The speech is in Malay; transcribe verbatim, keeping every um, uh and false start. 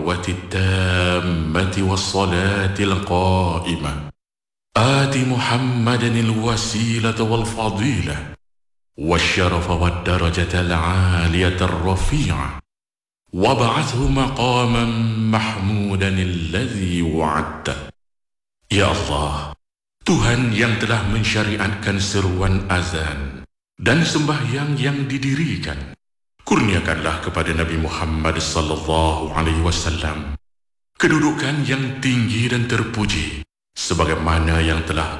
الدعوة التامة والصلاة القائمة آت محمدا الوسيلة والفضيلة والشرف والدرجة العالية الرفيعة وابعثه مقاما محمودا الذي وعدته. Ya Allah, Tuhan yang telah mensyariatkan seruan azan dan sembahyang yang didirikan, kurniakanlah kepada Nabi Muhammad sallallahu alaihi wasallam kedudukan yang tinggi dan terpuji sebagaimana yang telah